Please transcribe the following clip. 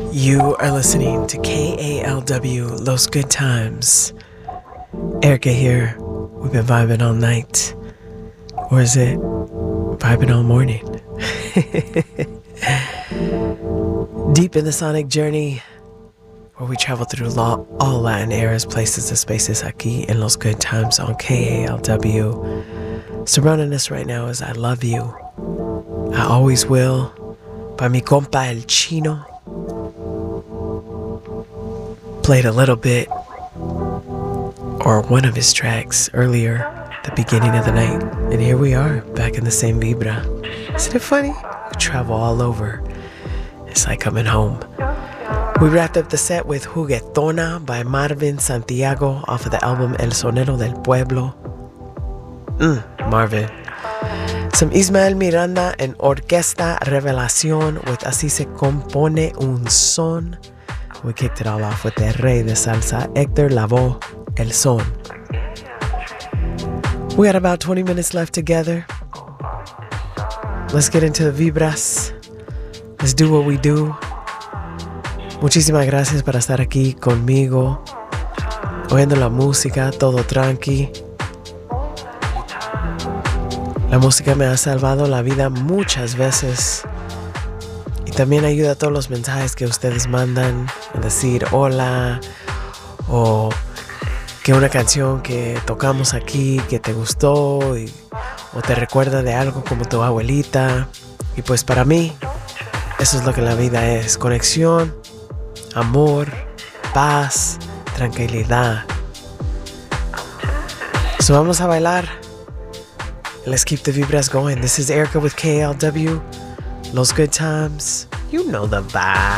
You are listening to KALW Los Good Times. Erica here. We've been vibing all night. Or is it vibing all morning? Deep in the sonic journey, where we travel through all Latin eras, places, and spaces aquí in Los Good Times on KALW. Surrounding us right now is I Love You, I Always Will, by mi compa El Chino. Played a little bit, or one of his tracks earlier, the beginning of the night. And here we are, back in the same vibra. Isn't it funny? We travel all over. It's like coming home. We wrapped up the set with Juguetona by Marvin Santiago off of the album El Sonero del Pueblo. Marvin. Some Ismael Miranda and Orquesta Revelación with Así se compone un son. We kicked it all off with El Rey de Salsa, Héctor Lavoe, El Son. We got about 20 minutes left together. Let's get into the vibras. Let's do what we do. Muchísimas gracias por estar aquí conmigo, oyendo la música, todo tranqui. La música me ha salvado la vida muchas veces. Y también ayuda a todos los mensajes que ustedes mandan, a decir hola, o que una canción que tocamos aquí que te gustó, o te recuerda de algo como tu abuelita. Y pues para mí, eso es lo que la vida es: conexión, amor, paz, tranquilidad. So vamos a bailar. Let's keep the vibras going. This is Erica with KLW. Los Good Times. You know the vibe.